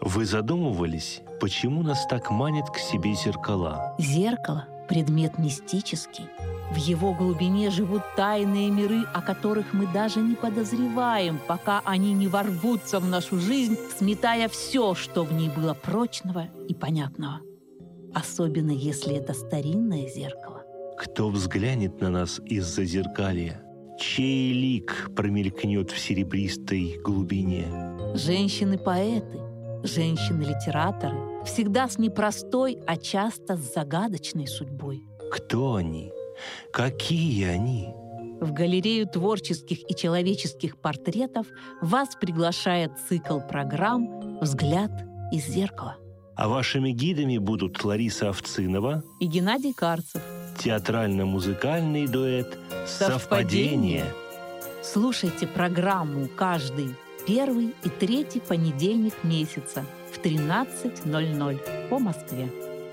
Вы задумывались, почему нас так манят к себе зеркала? Зеркало — предмет мистический. В его глубине живут тайные миры, о которых мы даже не подозреваем, пока они не ворвутся в нашу жизнь, сметая все, что в ней было прочного и понятного. Особенно если это старинное зеркало. Кто взглянет на нас из-за зеркалья? Чей лик промелькнет в серебристой глубине? Женщины-поэты, женщины-литераторы, всегда с непростой, а часто с загадочной судьбой. Кто они? Какие они? В галерею творческих и человеческих портретов вас приглашает цикл программ «Взгляд из зеркала». А вашими гидами будут Лариса Овцинова и Геннадий Карцев. Театрально-музыкальный дуэт «Совпадение». Слушайте программу каждый первый и третий понедельник месяца в 13:00 по Москве.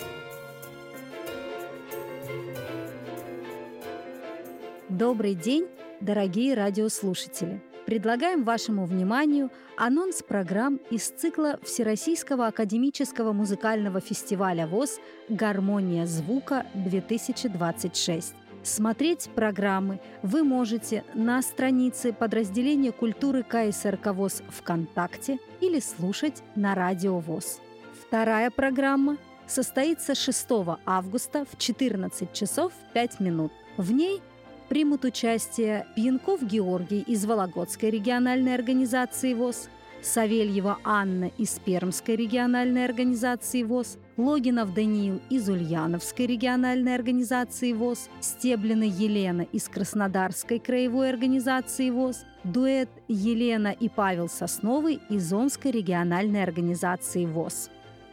Добрый день, дорогие радиослушатели! Предлагаем вашему вниманию анонс программ из цикла Всероссийского академического музыкального фестиваля ВОС «Гармония звука-2026». Смотреть программы вы можете на странице подразделения культуры КСРК ВОС ВКонтакте или слушать на радио ВОС. Вторая программа состоится 6 августа в 14 часов 5 минут. В ней примут участие Пьянков Георгий из Вологодской региональной организации ВОС, Савельева Анна из Пермской региональной организации ВОС, Логинов Даниил из Ульяновской региональной организации ВОС, Стеблина Елена из Краснодарской краевой организации ВОС, дуэт Елена и Павел Сосновый из Омской региональной организации ВОС.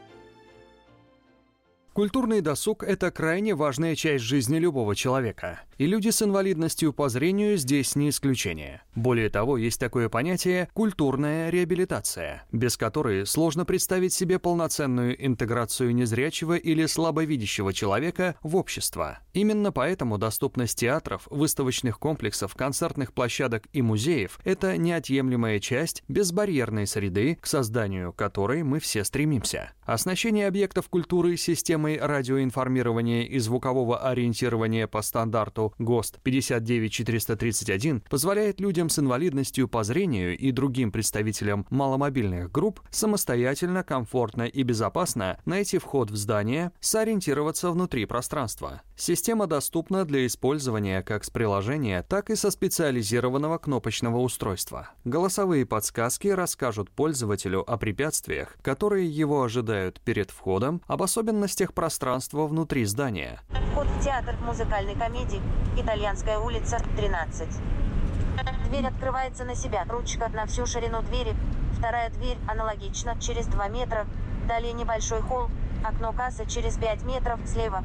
Культурный досуг – это крайне важная часть жизни любого человека. И люди с инвалидностью по зрению здесь не исключение. Более того, есть такое понятие «культурная реабилитация», без которой сложно представить себе полноценную интеграцию незрячего или слабовидящего человека в общество. Именно поэтому доступность театров, выставочных комплексов, концертных площадок и музеев – это неотъемлемая часть безбарьерной среды, к созданию которой мы все стремимся. Оснащение объектов культуры системой радиоинформирования и звукового ориентирования по стандарту ГОСТ 59431 позволяет людям с инвалидностью по зрению и другим представителям маломобильных групп самостоятельно, комфортно и безопасно найти вход в здание, сориентироваться внутри пространства. Система доступна для использования как с приложения, так и со специализированного кнопочного устройства. Голосовые подсказки расскажут пользователю о препятствиях, которые его ожидают перед входом, об особенностях пространства внутри здания. Вход в театр музыкальной комедии «Итальянская улица, 13». Дверь открывается на себя, ручка на всю ширину двери. Вторая дверь аналогично, через 2 метра. Далее небольшой холл, окно кассы через 5 метров слева.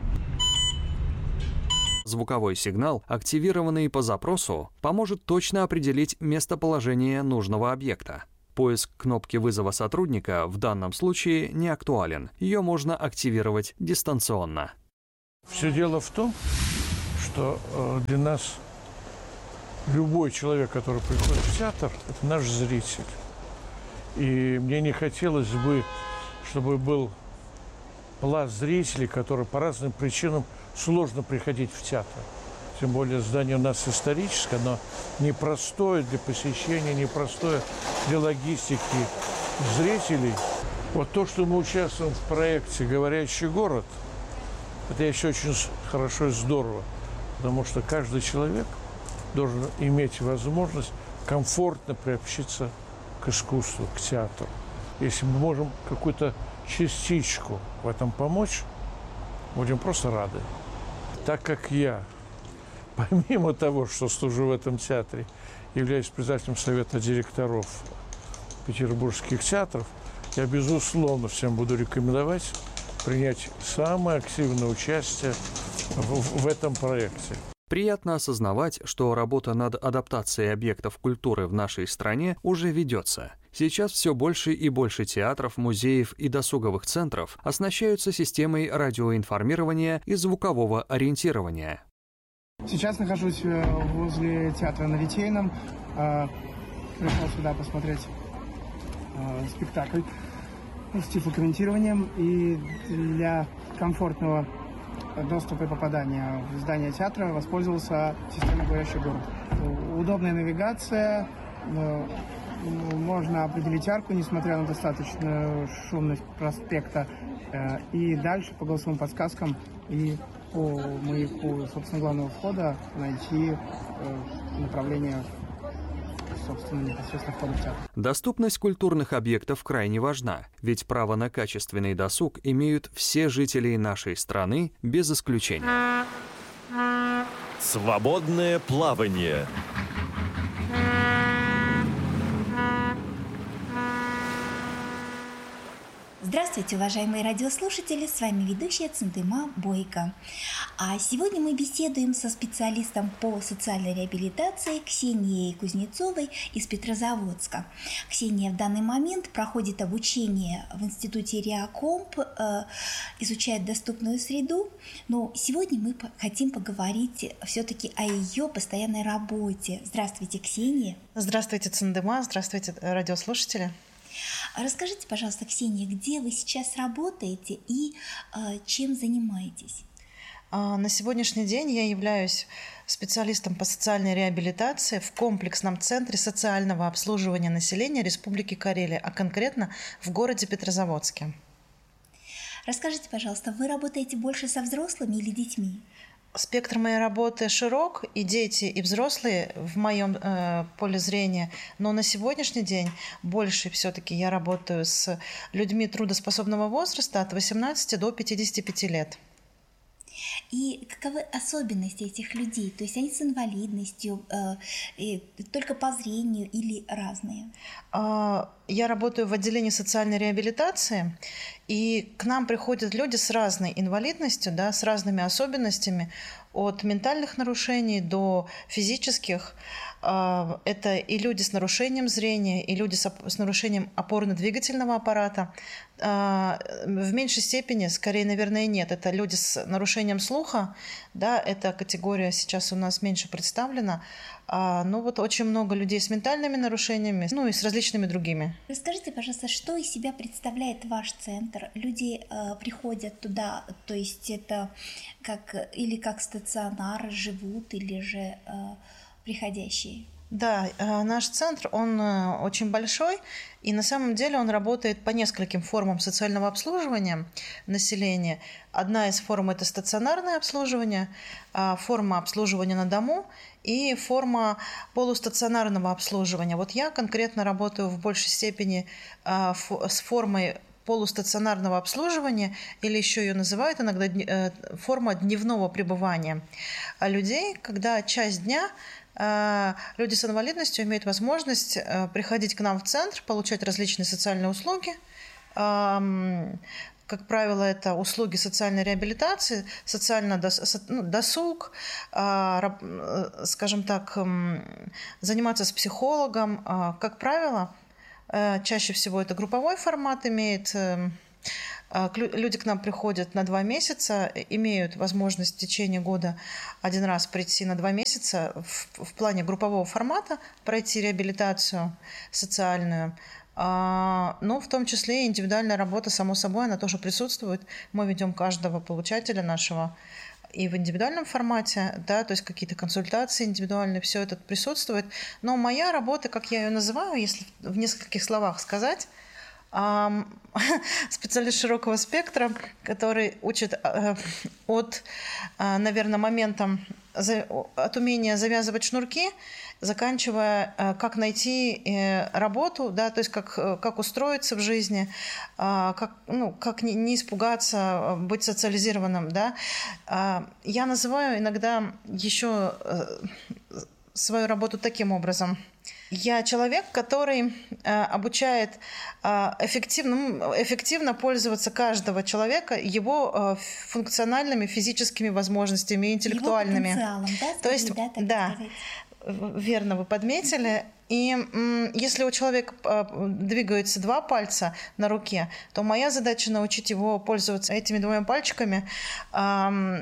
Звуковой сигнал, активированный по запросу, поможет точно определить местоположение нужного объекта. Поиск кнопки вызова сотрудника в данном случае не актуален. Ее можно активировать дистанционно. Все дело в том, что для нас любой человек, который приходит в театр, это наш зритель. И мне не хотелось бы, чтобы был пласт зрителей, которые по разным причинам сложно приходить в театр. Тем более здание у нас историческое, оно непростое для посещения, непростое для логистики зрителей. Вот то, что мы участвуем в проекте «Говорящий город», это еще очень хорошо и здорово, потому что каждый человек должен иметь возможность комфортно приобщиться к искусству, к театру. Если мы можем какую-то частичку в этом помочь, будем просто рады. Так как я, помимо того, что служу в этом театре, являюсь председателем совета директоров петербургских театров, я, безусловно, всем буду рекомендовать принять самое активное участие в этом проекте. Приятно осознавать, что работа над адаптацией объектов культуры в нашей стране уже ведется. Сейчас все больше и больше театров, музеев и досуговых центров оснащаются системой радиоинформирования и звукового ориентирования. Сейчас нахожусь возле театра на Литейном. Пришел сюда посмотреть спектакль. с тифлокомментированием, и для комфортного доступа и попадания в здание театра воспользовался системой «Говорящий город». Удобная навигация, можно определить арку, несмотря на достаточную шумность проспекта, и дальше по голосовым подсказкам и по маяку, собственно, главного входа найти направление, собственно, непосредственно входа в театр. Доступность культурных объектов крайне важна, ведь право на качественный досуг имеют все жители нашей страны без исключения. Свободное плавание. Здравствуйте, уважаемые радиослушатели, с вами ведущая Центыма Бойко. А сегодня мы беседуем со специалистом по социальной реабилитации Ксенией Кузнецовой из Петрозаводска. Ксения в данный момент проходит обучение в институте РИАКомп, изучает доступную среду, но сегодня мы хотим поговорить все-таки о ее постоянной работе. Здравствуйте, Ксения. Здравствуйте, Центыма, здравствуйте, радиослушатели. Расскажите, пожалуйста, Ксения, где вы сейчас работаете и чем занимаетесь? На сегодняшний день я являюсь специалистом по социальной реабилитации в комплексном центре социального обслуживания населения Республики Карелия, а конкретно в городе Петрозаводске. Расскажите, пожалуйста, вы работаете больше со взрослыми или детьми? Спектр моей работы широк, и дети, и взрослые в моем поле зрения, но на сегодняшний день больше все-таки я работаю с людьми трудоспособного возраста от 18 до 55 лет. И каковы особенности этих людей? То есть они с инвалидностью, только по зрению или разные? Я работаю в отделении социальной реабилитации, и к нам приходят люди с разной инвалидностью, да, с разными особенностями, от ментальных нарушений до физических. Это и люди с нарушением зрения, и люди с нарушением опорно-двигательного аппарата. В меньшей степени, скорее, наверное, нет. Это люди с нарушением слуха. Да, эта категория сейчас у нас меньше представлена. Но вот очень много людей с ментальными нарушениями, ну и с различными другими. Расскажите, пожалуйста, что из себя представляет ваш центр? Люди приходят туда, то есть это как стационар живут или же приходящие? Да, наш центр, он очень большой, и на самом деле он работает по нескольким формам социального обслуживания населения. Одна из форм – это стационарное обслуживание, форма обслуживания на дому и форма полустационарного обслуживания. Вот я конкретно работаю в большей степени с формой полустационарного обслуживания, или еще ее называют иногда форма дневного пребывания людей, когда часть дня люди с инвалидностью имеют возможность приходить к нам в центр, получать различные социальные услуги. Как правило, это услуги социальной реабилитации, социальный досуг, скажем так, заниматься с психологом. Как правило, чаще всего это групповой формат имеет. Люди к нам приходят на 2 месяца, имеют возможность в течение года один раз прийти на 2 месяца в плане группового формата, пройти реабилитацию социальную. Но в том числе и индивидуальная работа, само собой, она тоже присутствует. Мы ведем каждого получателя нашего и в индивидуальном формате, да, то есть какие-то консультации индивидуальные, все это присутствует. Но моя работа, как я ее называю, если в нескольких словах сказать, специалист широкого спектра, который учит от, наверное, момента от умения завязывать шнурки, заканчивая, как найти работу, да, то есть как устроиться в жизни, как не испугаться, быть социализированным. Да. Я называю иногда еще свою работу таким образом. Я человек, который обучает эффективно пользоваться каждого человека его функциональными физическими возможностями, интеллектуальными. Его потенциалом, да? То есть, да, верно вы подметили. И если у человека двигаются 2 пальца на руке, то моя задача научить его пользоваться этими 2 пальчиками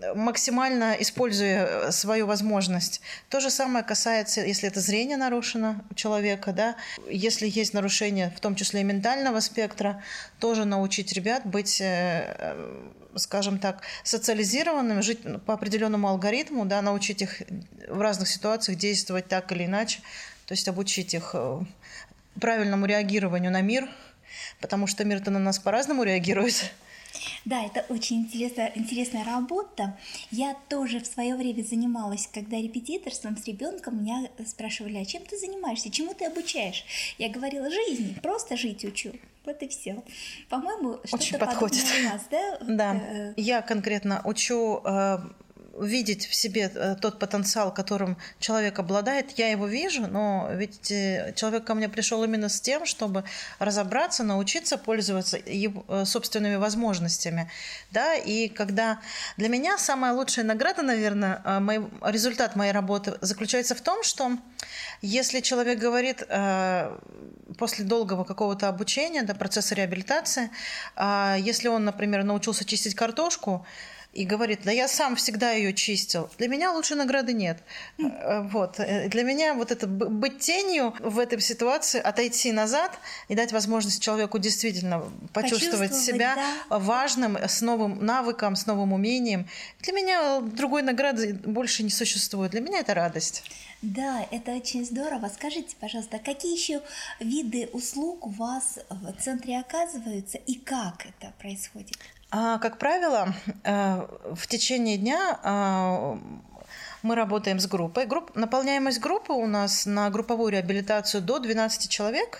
максимально используя свою возможность. То же самое касается, если это зрение нарушено у человека, да, если есть нарушение, в том числе и ментального спектра, тоже научить ребят быть, скажем так, социализированными, жить по определенному алгоритму, да, научить их в разных ситуациях действовать так или иначе, то есть обучить их правильному реагированию на мир, потому что мир-то на нас по-разному реагирует. Да, это очень интересная работа. Я тоже в свое время занималась, когда репетиторством с ребенком, меня спрашивали, а чем ты занимаешься, чему ты обучаешь? Я говорила, жизни, просто жить учу. Вот и все. По-моему, что-то подходит у нас, да? Да. Я конкретно учу видеть в себе тот потенциал, которым человек обладает. Я его вижу, но ведь человек ко мне пришел именно с тем, чтобы разобраться, научиться пользоваться его собственными возможностями. Да? И когда для меня самая лучшая награда, наверное, результат моей работы заключается в том, что если человек говорит после долгого какого-то обучения, да, процесса реабилитации, если он, например, научился чистить картошку, и говорит, да я сам всегда ее чистил. Для меня лучшей награды нет. Вот. Для меня вот это быть тенью в этой ситуации, отойти назад и дать возможность человеку действительно почувствовать себя важным, с новым навыком, с новым умением. Для меня другой награды больше не существует. Для меня это радость. Да, это очень здорово. Скажите, пожалуйста, какие еще виды услуг у вас в центре оказываются и как это происходит? Как правило, в течение дня мы работаем с группой. Наполняемость группы у нас на групповую реабилитацию до 12 человек.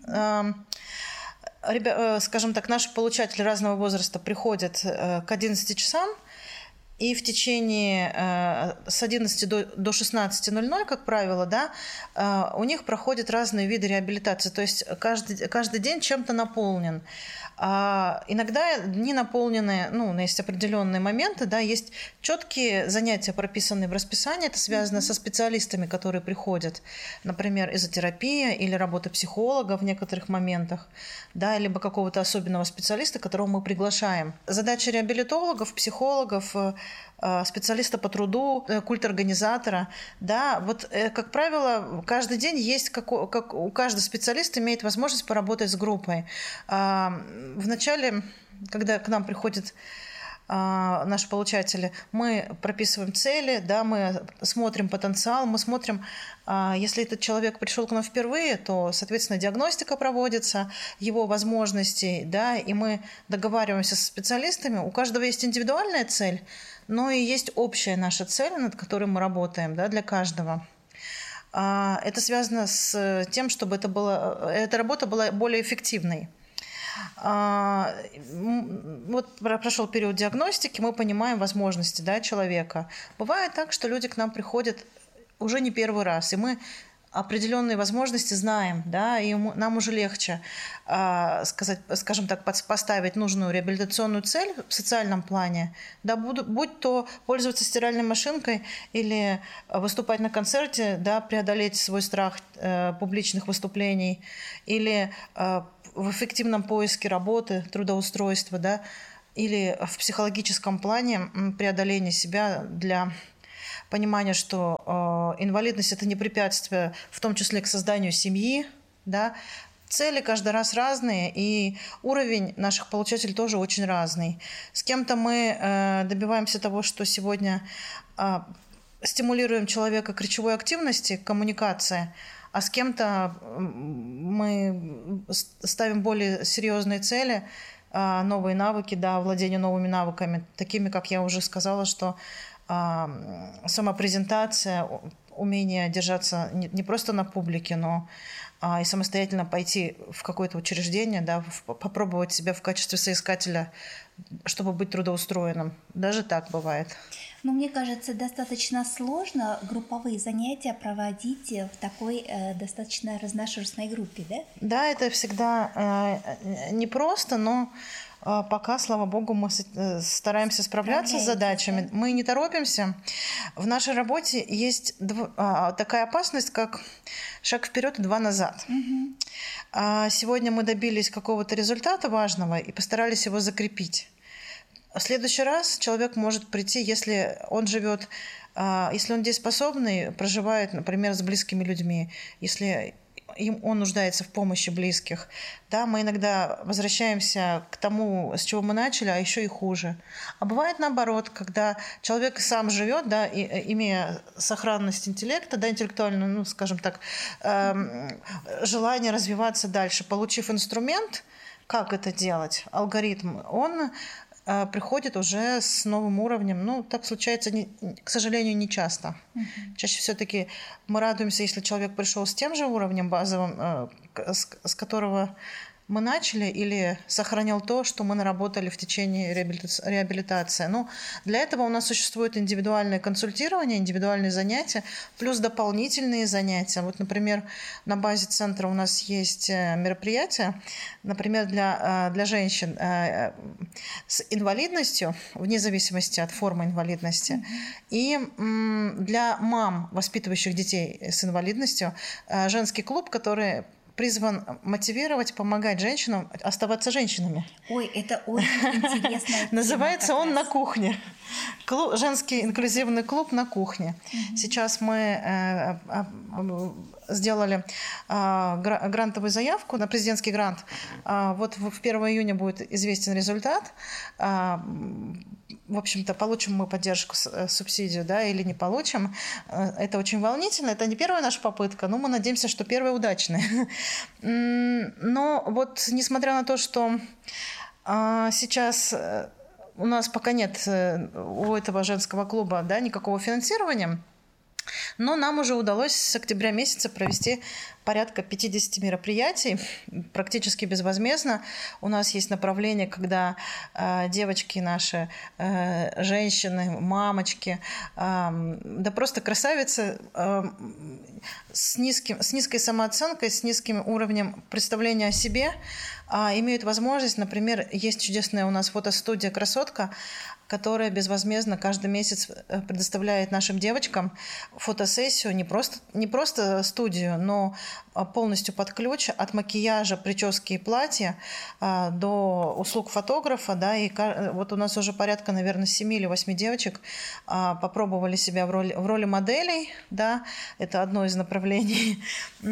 Скажем так, наши получатели разного возраста приходят к 11 часам. И в течение с 11 до 16:00, как правило, да, у них проходят разные виды реабилитации. То есть каждый день чем-то наполнен. Иногда дни наполнены, есть определенные моменты, да, есть четкие занятия, прописанные в расписании. Это связано со специалистами, которые приходят, например, изотерапия или работа психолога в некоторых моментах, да, либо какого-то особенного специалиста, которого мы приглашаем. Задача реабилитологов, психологов, специалиста по труду, культорганизатора, да, вот, как правило, каждый день есть, как у каждого специалиста имеет возможность поработать с группой. Вначале, когда к нам приходят наши получатели, мы прописываем цели, да, мы смотрим потенциал, мы смотрим, если этот человек пришел к нам впервые, то, соответственно, диагностика проводится, его возможностей, да, и мы договариваемся со специалистами. У каждого есть индивидуальная цель, но и есть общая наша цель, над которой мы работаем, да, для каждого. Это связано с тем, чтобы эта работа была более эффективной. Вот прошел период диагностики, мы понимаем возможности, да, человека. Бывает так, что люди к нам приходят уже не первый раз, и мы определенные возможности знаем, да, и нам уже легче скажем так, поставить нужную реабилитационную цель в социальном плане, да, будь то пользоваться стиральной машинкой или выступать на концерте, да, преодолеть свой страх публичных выступлений, или в эффективном поиске работы, трудоустройства, да, или в психологическом плане преодоления себя для понимания, что инвалидность – это не препятствие, в том числе к созданию семьи, да. Цели каждый раз разные, и уровень наших получателей тоже очень разный. С кем-то мы добиваемся того, что сегодня стимулируем человека к речевой активности, к коммуникации, а с кем-то мы ставим более серьезные цели, новые навыки, да, владение новыми навыками, такими, как я уже сказала, что самопрезентация, умение держаться не просто на публике, но и самостоятельно пойти в какое-то учреждение, да, попробовать себя в качестве соискателя, чтобы быть трудоустроенным. Даже так бывает. Но мне кажется, достаточно сложно групповые занятия проводить в такой достаточно разношерстной группе, да? Да, это всегда непросто, но пока, слава богу, мы стараемся справляться с задачами. Да? Мы не торопимся. В нашей работе есть такая опасность, как шаг вперед и два назад. Угу. Сегодня мы добились какого-то результата важного и постарались его закрепить. В следующий раз человек может прийти, если он живет, если он дееспособный, проживает, например, с близкими людьми, если он нуждается в помощи близких, да, мы иногда возвращаемся к тому, с чего мы начали, а еще и хуже. А бывает наоборот, когда человек сам живет, да, имея сохранность интеллекта, да, интеллектуальную, ну, скажем так, желание развиваться дальше, получив инструмент, как это делать, алгоритм, он приходит уже с новым уровнем. Ну, так случается, к сожалению, не часто. Чаще все-таки мы радуемся, если человек пришел с тем же уровнем базовым, с которого мы начали, или сохранил то, что мы наработали в течение реабилитации. Ну, для этого у нас существует индивидуальное консультирование, индивидуальные занятия, плюс дополнительные занятия. Вот, например, на базе центра у нас есть мероприятия, например, для женщин с инвалидностью, вне зависимости от формы инвалидности, и для мам, воспитывающих детей с инвалидностью, женский клуб, который призван мотивировать, помогать женщинам оставаться женщинами. Ой, это очень интересно. Называется он «На кухне». Женский инклюзивный клуб «На кухне». Сейчас мы сделали грантовую заявку на президентский грант. Вот в 1 июня будет известен результат. В общем-то, получим мы поддержку, субсидию, да, или не получим. Это очень волнительно. Это не первая наша попытка, но мы надеемся, что первая удачная. Но вот несмотря на то, что сейчас у нас пока нет у этого женского клуба, да, никакого финансирования, но нам уже удалось с октября месяца провести порядка 50 мероприятий, практически безвозмездно. У нас есть направление, когда девочки наши, женщины, мамочки, да просто красавицы с низкой самооценкой, с низким уровнем представления о себе имеют возможность, например, есть чудесная у нас фотостудия «Красотка», которая безвозмездно каждый месяц предоставляет нашим девочкам фотосессию, не просто студию, но полностью под ключ, от макияжа, прически и платья до услуг фотографа. Да, и вот у нас уже порядка, наверное, 7 или 8 девочек попробовали себя в роли моделей. Да, это одно из направлений.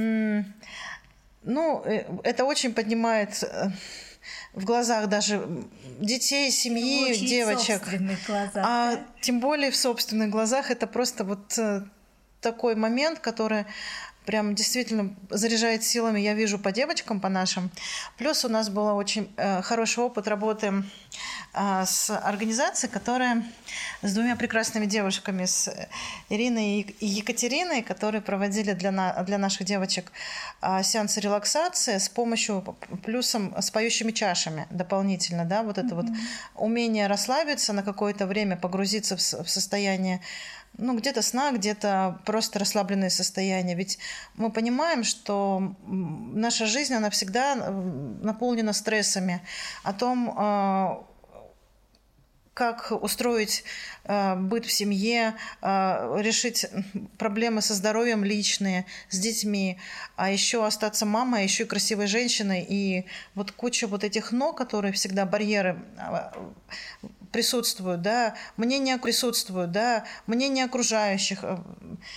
Ну, это очень поднимает в глазах даже детей, семьи, девочек. Да? Тем более в собственных глазах. Это просто вот такой момент, который прям действительно заряжает силами, я вижу по девочкам, по нашим. Плюс у нас был очень хороший опыт работы с организацией, которая с двумя прекрасными девушками, с Ириной и Екатериной, которые проводили для наших девочек сеансы релаксации с помощью, плюсом с поющими чашами дополнительно. Да, вот это вот умение расслабиться на какое-то время, погрузиться в состояние, ну, где-то сна, где-то просто расслабленное состояние. Ведь мы понимаем, что наша жизнь, она всегда наполнена стрессами. О том, как устроить быт в семье, решить проблемы со здоровьем личные, с детьми, а еще остаться мамой, а еще и красивой женщиной. И вот куча вот этих «но», которые всегда барьеры присутствуют, да, мнения присутствуют, да, мнения окружающих.